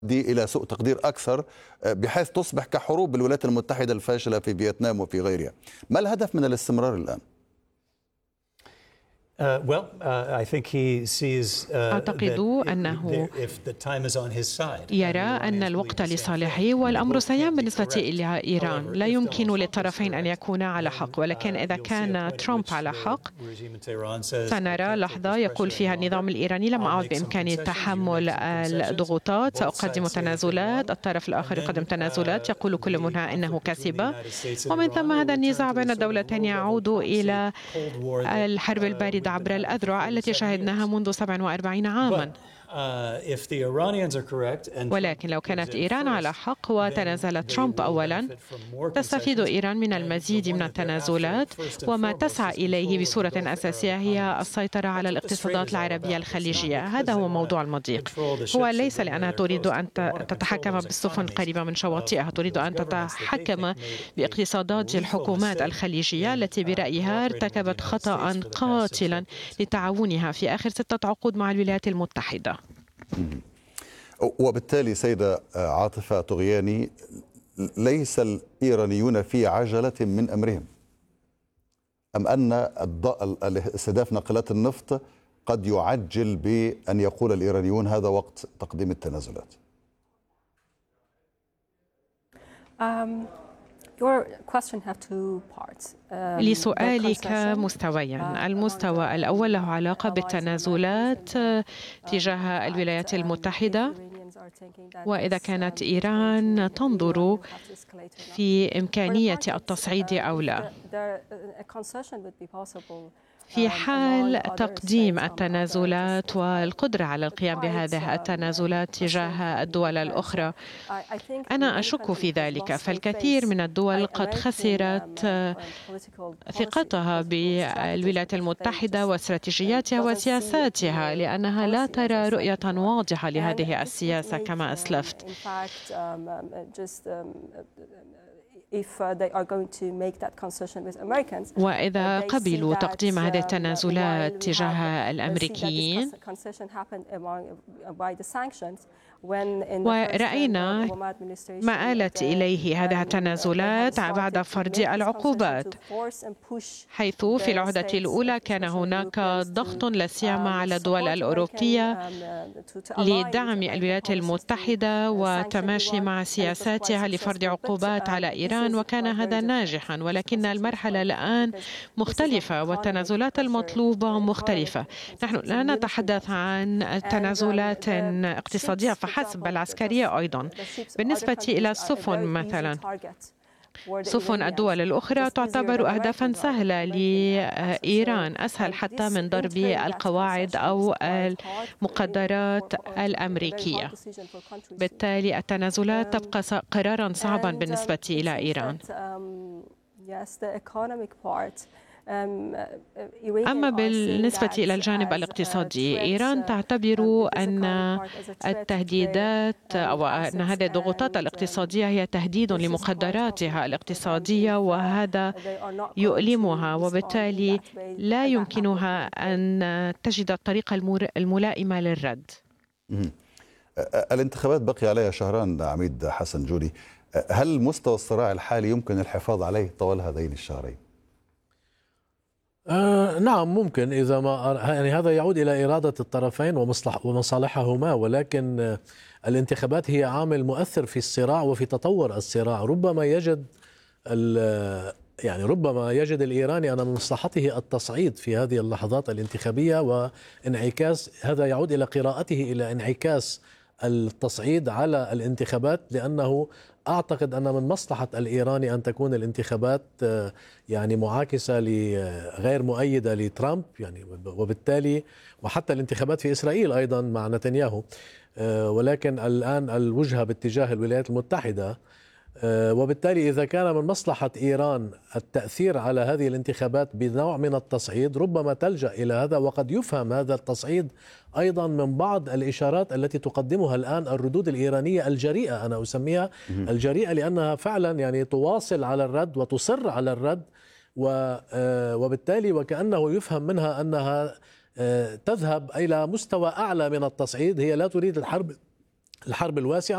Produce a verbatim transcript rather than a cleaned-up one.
دي إلى سوء تقدير أكثر بحيث تصبح كحروب الولايات المتحدة الفاشلة في فيتنام وفي غيرها. ما الهدف من الاستمرار الآن؟ أعتقد أنه يرى أن الوقت لصالحه والأمر سيان بالنسبة إلى إيران. لا يمكن للطرفين أن يكونا على حق، ولكن إذا كان ترامب على حق سنرى لحظة يقول فيها النظام الإيراني لم أعد بإمكاني تحمل الضغوطات، سأقدم تنازلات، الطرف الآخر يقدم تنازلات، يقول كل منها إنه كسب، ومن ثم هذا النزاع بين الدولتين يعود إلى الحرب الباردة عبر الأذرع التي شاهدناها منذ سبع وأربعين عاما. ولكن لو كانت إيران على حق وتنازل ترامب أولا، تستفيد إيران من المزيد من التنازلات، وما تسعى إليه بصورة أساسية هي السيطرة على الاقتصادات العربية الخليجية. هذا هو موضوع المضيق. هو ليس لأنها تريد أن تتحكم بالسفن قريبة من شواطئها، تريد أن تتحكم باقتصادات الحكومات الخليجية التي برأيها ارتكبت خطأ قاتلا لتعاونها في آخر ستة عقود مع الولايات المتحدة. وبالتالي سيدة عاطفة طغياني، ليس الإيرانيون في عجلة من أمرهم، أم أن استهداف ناقلات النفط قد يعجل بأن يقول الإيرانيون هذا وقت تقديم التنازلات؟ لسؤالك مستويين. المستوى الأول له علاقة بالتنازلات تجاه الولايات المتحدة، وإذا كانت إيران تنظر في إمكانية التصعيد أو لا. في حال تقديم التنازلات والقدرة على القيام بهذه التنازلات تجاه الدول الأخرى، أنا أشك في ذلك، فالكثير من الدول قد خسرت ثقتها بالولايات المتحدة واستراتيجياتها وسياساتها لأنها لا ترى رؤية واضحة لهذه السياسة كما أسلفت. وإذا قبلوا تقديم هذه التنازلات تجاه الأمريكيين، ورأينا ما آلت إليه هذه التنازلات بعد فرض العقوبات، حيث في العهدة الأولى كان هناك ضغط لا سيما على الدول الأوروبية لدعم الولايات المتحدة وتماشي مع سياساتها لفرض عقوبات على إيران، وكان هذا ناجحا. ولكن المرحلة الآن مختلفة والتنازلات المطلوبة مختلفة. نحن لا نتحدث عن تنازلات اقتصادية فحسب، بل عسكرية أيضا. بالنسبة إلى السفن مثلا، سفن الدول الأخرى تعتبر أهدافا سهلة لإيران، أسهل حتى من ضرب القواعد أو المقدرات الأمريكية. بالتالي التنازلات تبقى قرارا صعبا بالنسبة إلى إيران. أما بالنسبة إلى الجانب الاقتصادي، إيران تعتبر أن التهديدات أو أن هذه الضغوطات الاقتصادية هي تهديد لمقدراتها الاقتصادية، وهذا يؤلمها، وبالتالي لا يمكنها أن تجد الطريقة الملائمة للرد. الانتخابات بقي عليها شهران عميد حسن جودي، هل مستوى الصراع الحالي يمكن الحفاظ عليه طوال هذين الشهرين؟ آه نعم ممكن، إذا ما يعني هذا يعود إلى إرادة الطرفين ومصلح ومصالحهما، ولكن آه الانتخابات هي عامل مؤثر في الصراع وفي تطور الصراع. ربما يجد يعني ربما يجد الإيراني أن من مصلحته التصعيد في هذه اللحظات الانتخابية، وانعكاس هذا يعود إلى قراءته إلى انعكاس التصعيد على الانتخابات، لأنه أعتقد أن من مصلحة الإيراني أن تكون الانتخابات يعني معاكسة غير مؤيدة لترامب، يعني وبالتالي وحتى الانتخابات في إسرائيل أيضا مع نتنياهو. ولكن الآن الوجهة باتجاه الولايات المتحدة، وبالتالي إذا كان من مصلحة إيران التأثير على هذه الانتخابات بنوع من التصعيد، ربما تلجأ إلى هذا. وقد يفهم هذا التصعيد أيضا من بعض الإشارات التي تقدمها الآن الردود الإيرانية الجريئة، أنا أسميها الجريئة لأنها فعلا يعني تواصل على الرد وتصر على الرد، وبالتالي وكأنه يفهم منها أنها تذهب إلى مستوى أعلى من التصعيد. هي لا تريد الحرب الحرب الواسعة.